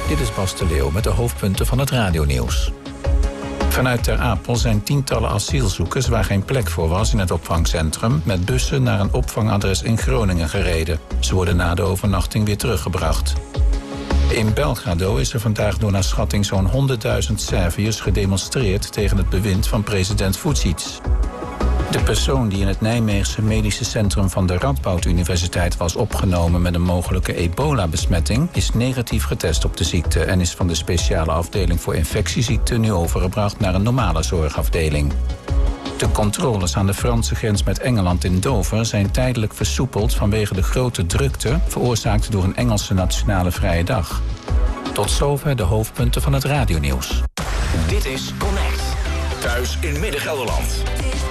Dit is Bas de Leeuw met de hoofdpunten van het radionieuws. Vanuit Ter Apel zijn tientallen asielzoekers waar geen plek voor was in het opvangcentrum met bussen naar een opvangadres in Groningen gereden. Ze worden na de overnachting weer teruggebracht. In Belgrado is er vandaag door naar schatting zo'n 100.000 Serviërs gedemonstreerd tegen het bewind van president Vučić. De persoon die in het Nijmeegse medische centrum van de Radboud Universiteit was opgenomen met een mogelijke ebola-besmetting is negatief getest op de ziekte en is van de speciale afdeling voor infectieziekten nu overgebracht naar een normale zorgafdeling. De controles aan de Franse grens met Engeland in Dover zijn tijdelijk versoepeld vanwege de grote drukte veroorzaakt door een Engelse nationale vrije dag. Tot zover de hoofdpunten van het radionieuws. Dit is Connect. Thuis in Midden-Gelderland.